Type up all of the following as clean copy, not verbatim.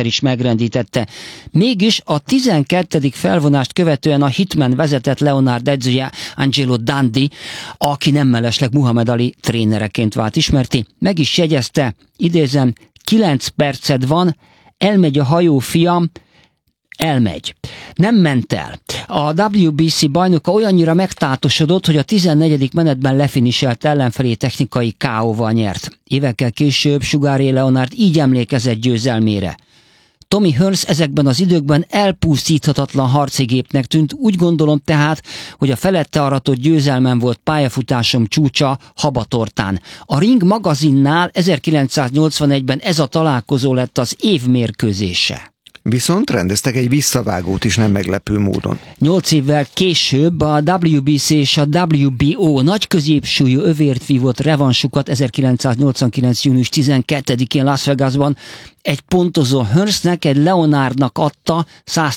egyszer is megrendítette. Mégis a 12. felvonást követően a Hitman vezetett Leonard edzője Angelo Dundee, aki nem mellesleg Muhammad Ali trénereként vált ismerté, meg is jegyezte, idézem, 9 perced van, elmegy a hajó, fiam, elmegy. Nem ment el. A WBC bajnoka olyannyira megtátosodott, hogy a 14. menetben lefiniselt ellenfelé technikai KO-val nyert. Évekkel később Sugar Ray Leonard így emlékezett győzelmére. Tommy Hearns ezekben az időkben elpusztíthatatlan harcigépnek tűnt, úgy gondolom tehát, hogy a felette aratott győzelmem volt pályafutásom csúcsa Habatortán. A Ring magazinnál 1981-ben ez a találkozó lett az év mérkőzése. Viszont rendeztek egy visszavágót is nem meglepő módon. 8 évvel később a WBC és a WBO nagy középsúlyú övért vívott revansukat 1989. június 12-én Las Vegasban egy pontozó Hearnsnek, egy Leonardnak adta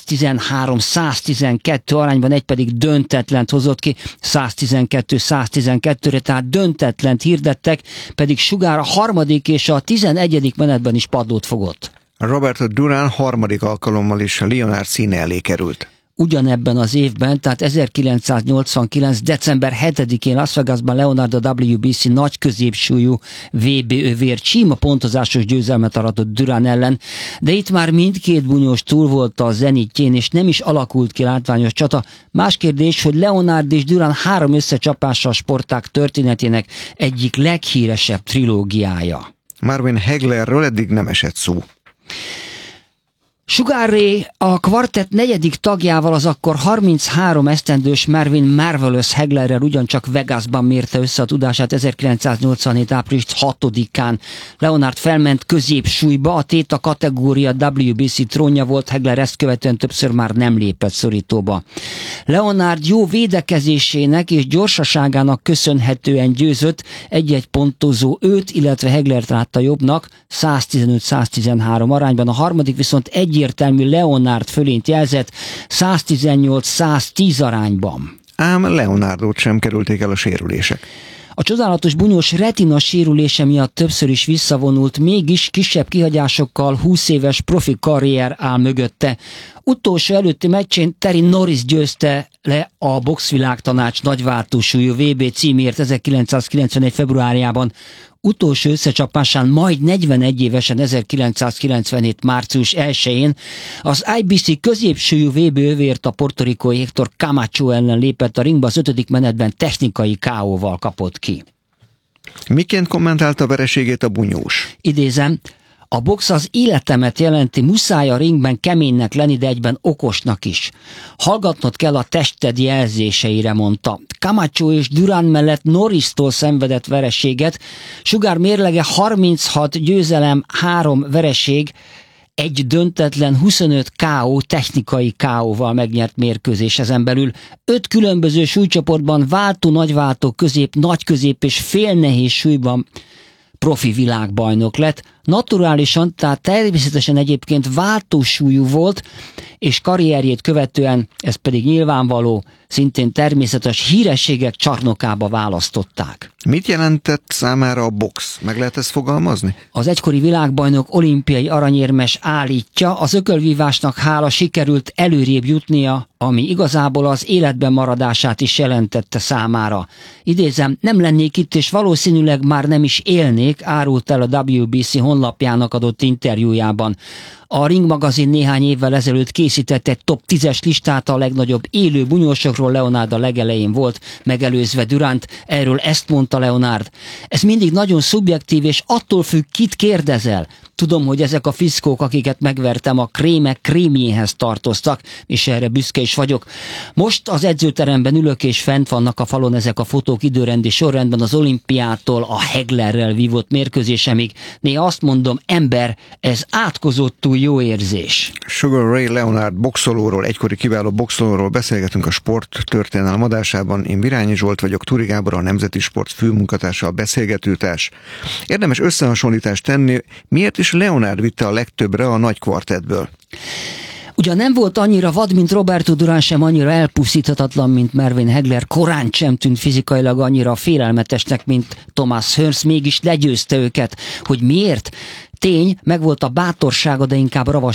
113-112 arányban, egy pedig döntetlent hozott ki 112-112-re, tehát döntetlent hirdettek, pedig Sugar a harmadik és a 11. menetben is padlót fogott. Roberto Duran harmadik alkalommal is a Leonard színe elé került. Ugyanebben az évben, tehát 1989. december 7-én Las Vegasban Leonard a WBC nagy középsúlyú VB övér sima pontozásos győzelmet aratott Duran ellen, de itt már mindkét bunyós túl volt a zenitjén, és nem is alakult ki látványos csata. Más kérdés, hogy Leonard és Duran 3 összecsapással sportág történetének egyik leghíresebb trilógiája. Marvin Haglerről eddig nem esett szó. Sugar Ray a kvartett 4. tagjával, az akkor 33 esztendős Marvin Marvelous Haglerrel ugyancsak Vegasban mérte össze a tudását 1987. április 6-án. Leonard felment középsúlyba, a téta kategória WBC trónja volt, Hagler ezt követően többször már nem lépett szorítóba. Leonard jó védekezésének és gyorsaságának köszönhetően győzött, egy-egy pontozó őt, illetve Haglert látta jobbnak 115-113 arányban, a harmadik viszont egyértelmű Leonard fölényt jelzett 118-110 arányban. Ám Leonardot sem kerülték el a sérülések. A csodálatos bunyós retina sérülése miatt többször is visszavonult, mégis kisebb kihagyásokkal 20 éves profi karrier áll mögötte. Utolsó előtti meccsén Terry Norris győzte le a boxvilágtanács nagyváltósúlyú VB címért 1991. februárjában. Utolsó összecsapásán majd 41 évesen 1997. március 1-én az IBC középsúlyú VB övért a portorikói Héctor Camacho ellen lépett a ringbe, az 5. menetben technikai KO-val kapott ki. Miként kommentálta a vereségét a bunyós? Idézem, a box az életemet jelenti, muszáj a ringben keménynek lenni, de egyben okosnak is. Hallgatnod kell a tested jelzéseire, mondta. Camacho és Duran mellett Norristól szenvedett vereséget, Sugar mérlege 36 győzelem, 3 vereség, egy döntetlen, 25 KO, technikai KO-val megnyert mérkőzés ezen belül. 5 különböző súlycsoportban váltó, nagyváltó, közép, nagyközép és félnehéz súlyban profi világbajnok lett. Naturálisan, tehát természetesen egyébként váltósúlyú volt, és karrierjét követően, ez pedig nyilvánvaló, szintén természetes hírességek csarnokába választották. Mit jelentett számára a box? Meg lehet ezt fogalmazni? Az egykori világbajnok olimpiai aranyérmes állítja, az ökölvívásnak hála sikerült előrébb jutnia, ami igazából az életben maradását is jelentette számára. Idézem, nem lennék itt, és valószínűleg már nem is élnék, árult el a WBC honlapjának adott interjújában. A Ring magazin néhány évvel ezelőtt készített egy top 10-es listát a legnagyobb élő bunyósokról, Leonard a legelején volt, megelőzve Durant. Erről ezt mondta Leonard. Ez mindig nagyon szubjektív, és attól függ, kit kérdezel. Tudom, hogy ezek a fiszkók, akiket megvertem, a krémek krémjéhez tartoztak, és erre büszke is vagyok. Most az edzőteremben ülök, és fent vannak a falon ezek a fotók időrendi sorrendben az olimpiától a Haglerrel vívott mérkőzésemig. Néha azt mondom, ember, ez átkozottul jó érzés. Sugar Ray Leonard boxolóról, egykori kiváló boxolóról beszélgetünk a Sport Történelem adásában. Én Virányi Zsolt vagyok, Turi Gábor, a Nemzeti Sport főmunkatársa, a beszélgetőtárs. Érdemes összehasonlítást tenni, miért is Leonard vitte a legtöbbre a nagy kvartettből. Ugyan nem volt annyira vad, mint Roberto Duran, sem annyira elpusztíthatatlan, mint Marvin Hagler, korán sem tűnt fizikailag annyira félelmetesnek, mint Thomas Hearns, mégis legyőzte őket. Hogy miért? Tény, megvolt a bátorsága, de inkább ravas